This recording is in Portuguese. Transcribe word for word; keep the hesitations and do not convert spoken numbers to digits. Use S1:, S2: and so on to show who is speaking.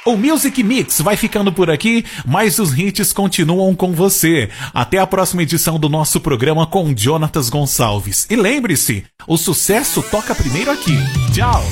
S1: O Music Mix vai ficando por aqui, mas os hits continuam com você. Até a próxima edição do nosso programa com Jonatas Gonçalves. E lembre-se, o sucesso toca primeiro aqui. Tchau!